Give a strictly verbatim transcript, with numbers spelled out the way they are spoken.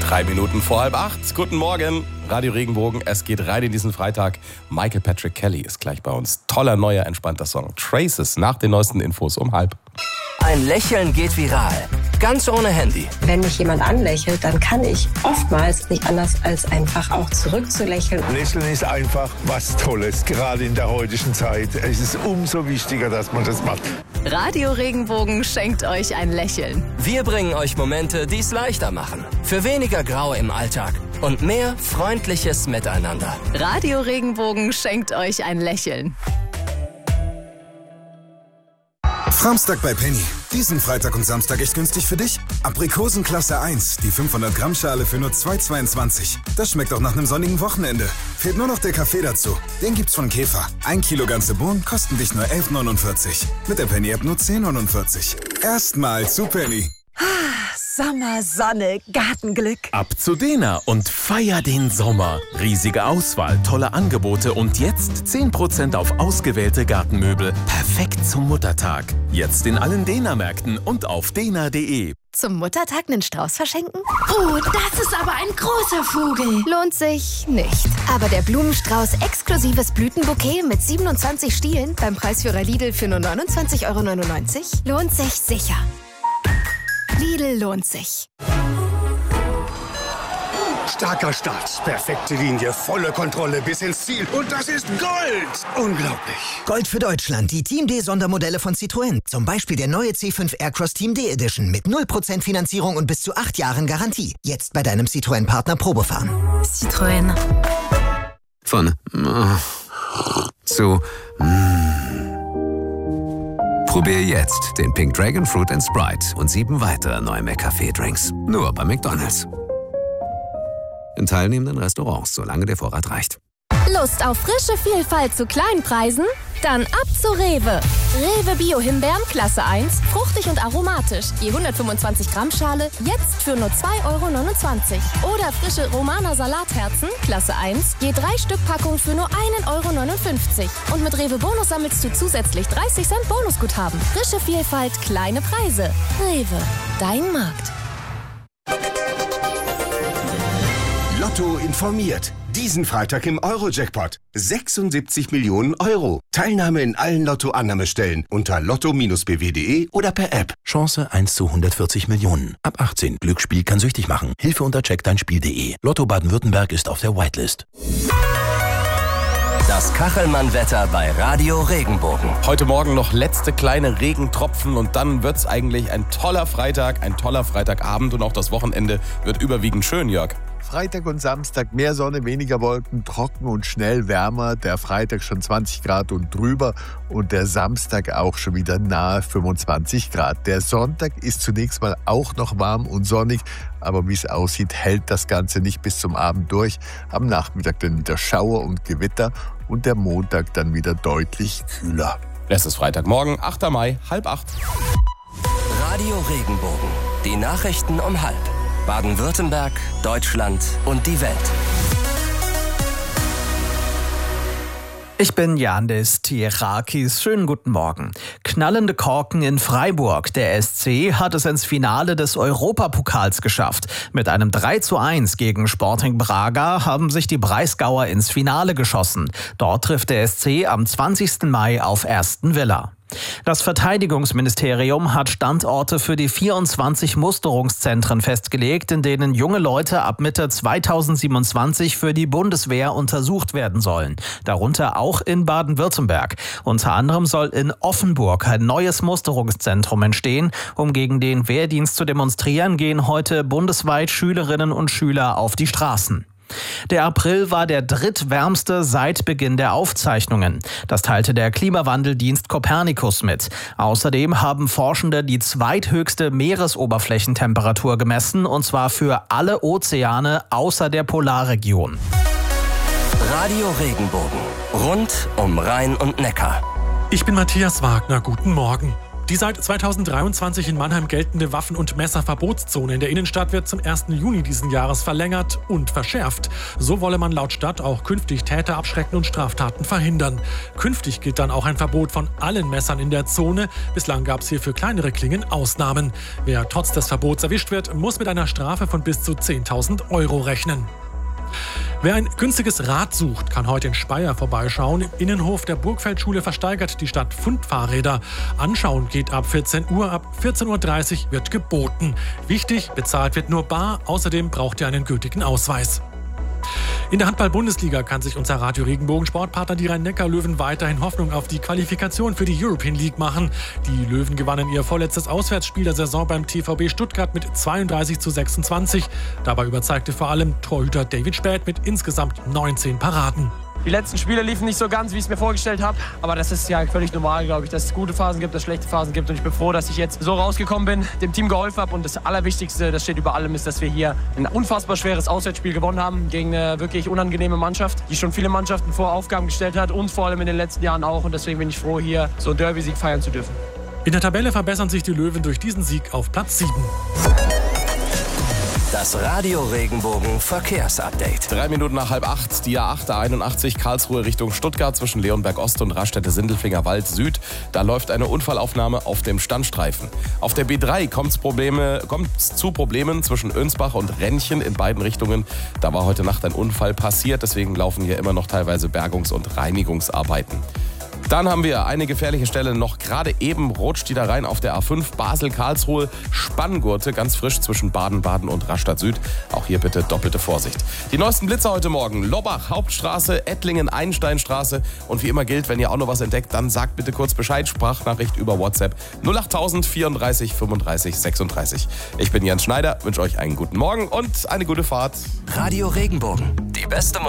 Drei Minuten vor halb acht. Guten Morgen, Radio Regenbogen. Es geht rein in diesen Freitag. Michael Patrick Kelly ist gleich bei uns. Toller, neuer, entspannter Song. Traces nach den neuesten Infos um halb. Ein Lächeln geht viral. Ganz ohne Handy. Wenn mich jemand anlächelt, dann kann ich oftmals nicht anders als einfach auch zurückzulächeln. Lächeln ist einfach was Tolles, gerade in der heutigen Zeit. Es ist umso wichtiger, dass man das macht. Radio Regenbogen schenkt euch ein Lächeln. Wir bringen euch Momente, die es leichter machen. Für weniger Grau im Alltag und mehr freundliches Miteinander. Radio Regenbogen schenkt euch ein Lächeln. Samstag bei Penny. Diesen Freitag und Samstag echt günstig für dich? Aprikosen Klasse eins, die fünfhundert Gramm Schale für nur zwei Euro zweiundzwanzig. Das schmeckt auch nach einem sonnigen Wochenende. Fehlt nur noch der Kaffee dazu. Den gibt's von Käfer. Ein Kilo ganze Bohnen kosten dich nur elf Euro neunundvierzig. Mit der Penny-App nur zehn Euro neunundvierzig. Erstmal zu Penny. Sommer, Sonne, Gartenglück. Ab zu Dena und feier den Sommer. Riesige Auswahl, tolle Angebote und jetzt zehn Prozent auf ausgewählte Gartenmöbel. Perfekt zum Muttertag. Jetzt in allen Dena-Märkten und auf dena punkt de. Zum Muttertag einen Strauß verschenken? Oh, das ist aber ein großer Vogel. Lohnt sich nicht. Aber der Blumenstrauß exklusives Blütenbouquet mit siebenundzwanzig Stielen beim Preisführer Lidl für nur neunundzwanzig Euro neunundneunzig lohnt sich sicher. Lidl lohnt sich. Starker Start, perfekte Linie, volle Kontrolle bis ins Ziel. Und das ist Gold! Unglaublich. Gold für Deutschland, die Team D-Sondermodelle von Citroën. Zum Beispiel der neue C fünf Aircross Team D Edition mit null Prozent Finanzierung und bis zu acht Jahren Garantie. Jetzt bei deinem Citroën-Partner Probefahren. Citroën. Von äh, zu mm. Probier jetzt den Pink Dragon Fruit and Sprite und sieben weitere neue McCafé-Drinks. Nur bei McDonald's. In teilnehmenden Restaurants, solange der Vorrat reicht. Lust auf frische Vielfalt zu kleinen Preisen? Dann ab zu Rewe. Rewe Bio-Himbeeren Klasse eins, fruchtig und aromatisch. Je hundertfünfundzwanzig Gramm Schale, jetzt für nur zwei Euro neunundzwanzig. Oder frische Romana Salatherzen Klasse eins, je drei Stück Packung für nur ein Euro neunundfünfzig. Und mit Rewe Bonus sammelst du zusätzlich dreißig Cent Bonusguthaben. Frische Vielfalt, kleine Preise. Rewe, dein Markt. Lotto informiert. Diesen Freitag im Euro-Jackpot. sechsundsiebzig Millionen Euro. Teilnahme in allen Lotto-Annahmestellen unter lotto b w punkt de oder per App. Chance eins zu hundertvierzig Millionen. Ab achtzehn. Glücksspiel kann süchtig machen. Hilfe unter check dein Spiel punkt de. Lotto Baden-Württemberg ist auf der Whitelist. Das Kachelmann-Wetter bei Radio Regenbogen. Heute Morgen noch letzte kleine Regentropfen und dann wird's eigentlich ein toller Freitag, ein toller Freitagabend und auch das Wochenende wird überwiegend schön, Jörg. Freitag und Samstag mehr Sonne, weniger Wolken, trocken und schnell wärmer. Der Freitag schon zwanzig Grad und drüber und der Samstag auch schon wieder nahe fünfundzwanzig Grad. Der Sonntag ist zunächst mal auch noch warm und sonnig, aber wie es aussieht, hält das Ganze nicht bis zum Abend durch. Am Nachmittag dann wieder Schauer und Gewitter und der Montag dann wieder deutlich kühler. Es ist Freitagmorgen, achter Mai, halb acht. Radio Regenbogen. Die Nachrichten um halb. Baden-Württemberg, Deutschland und die Welt. Ich bin Yandis Tierakis. Schönen guten Morgen. Knallende Korken in Freiburg. Der S C hat es ins Finale des Europapokals geschafft. Mit einem drei zu eins gegen Sporting Braga haben sich die Breisgauer ins Finale geschossen. Dort trifft der S C am zwanzigsten Mai auf Aston Villa. Das Verteidigungsministerium hat Standorte für die vierundzwanzig Musterungszentren festgelegt, in denen junge Leute ab Mitte zweitausendsiebenundzwanzig für die Bundeswehr untersucht werden sollen. Darunter auch in Baden-Württemberg. Unter anderem soll in Offenburg ein neues Musterungszentrum entstehen. Um gegen den Wehrdienst zu demonstrieren, gehen heute bundesweit Schülerinnen und Schüler auf die Straßen. Der April war der drittwärmste seit Beginn der Aufzeichnungen. Das teilte der Klimawandeldienst Copernicus mit. Außerdem haben Forschende die zweithöchste Meeresoberflächentemperatur gemessen, und zwar für alle Ozeane außer der Polarregion. Radio Regenbogen. Rund um Rhein und Neckar. Ich bin Matthias Wagner. Guten Morgen. Die seit zweitausenddreiundzwanzig in Mannheim geltende Waffen- und Messerverbotszone in der Innenstadt wird zum ersten Juni diesen Jahres verlängert und verschärft. So wolle man laut Stadt auch künftig Täter abschrecken und Straftaten verhindern. Künftig gilt dann auch ein Verbot von allen Messern in der Zone. Bislang gab es hier für kleinere Klingen Ausnahmen. Wer trotz des Verbots erwischt wird, muss mit einer Strafe von bis zu zehntausend Euro rechnen. Wer ein günstiges Rad sucht, kann heute in Speyer vorbeischauen. Im Innenhof der Burgfeldschule versteigert die Stadt Fundfahrräder. Anschauen geht ab vierzehn Uhr, ab vierzehn Uhr dreißig wird geboten. Wichtig, bezahlt wird nur bar, außerdem braucht ihr einen gültigen Ausweis. In der Handball-Bundesliga kann sich unser Radio Regenbogen Sportpartner die Rhein-Neckar-Löwen weiterhin Hoffnung auf die Qualifikation für die European League machen. Die Löwen gewannen ihr vorletztes Auswärtsspiel der Saison beim T V B Stuttgart mit zweiunddreißig zu sechsundzwanzig. Dabei überzeugte vor allem Torhüter David Späth mit insgesamt neunzehn Paraden. Die letzten Spiele liefen nicht so ganz, wie ich es mir vorgestellt habe. Aber das ist ja völlig normal, glaube ich, dass es gute Phasen gibt, dass es schlechte Phasen gibt. Und ich bin froh, dass ich jetzt so rausgekommen bin, dem Team geholfen habe. Und das Allerwichtigste, das steht über allem, ist, dass wir hier ein unfassbar schweres Auswärtsspiel gewonnen haben gegen eine wirklich unangenehme Mannschaft, die schon viele Mannschaften vor Aufgaben gestellt hat. Und vor allem in den letzten Jahren auch. Und deswegen bin ich froh, hier so einen Derby-Sieg feiern zu dürfen. In der Tabelle verbessern sich die Löwen durch diesen Sieg auf Platz sieben. Das Radio Regenbogen Verkehrsupdate. Drei Minuten nach halb acht, die A acht, A einundachtzig, Karlsruhe Richtung Stuttgart zwischen Leonberg Ost und Raststätte-Sindelfinger Wald Süd. Da läuft eine Unfallaufnahme auf dem Standstreifen. Auf der B drei kommt es Probleme, kommt's zu Problemen zwischen Önsbach und Rennchen in beiden Richtungen. Da war heute Nacht ein Unfall passiert, deswegen laufen hier immer noch teilweise Bergungs- und Reinigungsarbeiten. Dann haben wir eine gefährliche Stelle noch gerade eben Rotstieder Rhein auf der A fünf, Basel-Karlsruhe, Spanngurte, ganz frisch zwischen Baden-Baden und Rastatt Süd. Auch hier bitte doppelte Vorsicht. Die neuesten Blitzer heute Morgen: Lobbach, Hauptstraße, Ettlingen, Einsteinstraße. Und wie immer gilt, wenn ihr auch noch was entdeckt, dann sagt bitte kurz Bescheid, Sprachnachricht über WhatsApp null acht null null vierunddreißig fünfunddreißig sechsunddreißig. Ich bin Jens Schneider, wünsche euch einen guten Morgen und eine gute Fahrt. Radio Regenbogen, die beste